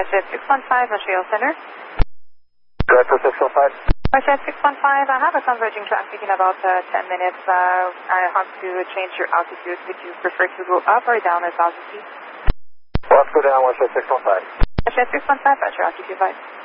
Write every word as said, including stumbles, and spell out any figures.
Westjet six one five, Montreal Center. Director six one five. Westjet six one five, I have a converging traffic in about uh, ten minutes. Uh, I have to change your altitude. Would you prefer to go up or down as altitude? Let's go down, Westjet six one five. Westjet six one five, Roger, altitude five.